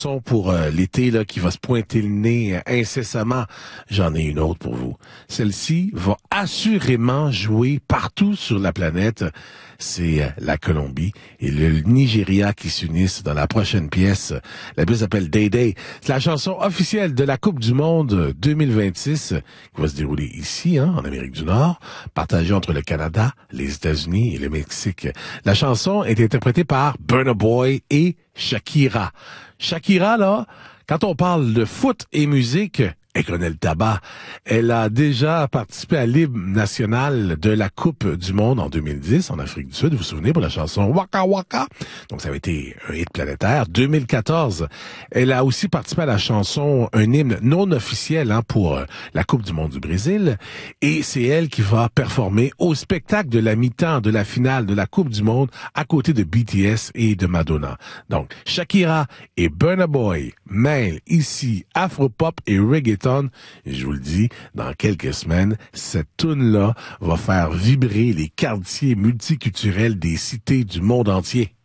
Pour l'été là qui va se pointer le nez incessamment, j'en ai une autre pour vous. Celle-ci va assurément jouer partout sur la planète. C'est la Colombie et le Nigeria qui s'unissent dans la prochaine pièce. La pièce s'appelle Day Day. C'est la chanson officielle de la Coupe du Monde 2026 qui va se dérouler ici, en Amérique du Nord, partagée entre le Canada, les États-Unis et le Mexique. La chanson est interprétée par Burna Boy et Shakira. Shakira, là, quand on parle de foot et musique, elle connaît le tabac. Elle a déjà participé à l'hymne national de la Coupe du Monde en 2010 en Afrique du Sud. Vous vous souvenez pour la chanson Waka Waka? Donc ça avait été un hit planétaire. 2014, elle a aussi participé à la chanson, un hymne non officiel pour la Coupe du Monde du Brésil. Et c'est elle qui va performer au spectacle de la mi-temps de la finale de la Coupe du Monde à côté de BTS et de Madonna. Donc Shakira et Burna Boy mêlent ici Afropop et reggaeton. Je vous le dis, dans quelques semaines, cette toune-là va faire vibrer les quartiers multiculturels des cités du monde entier.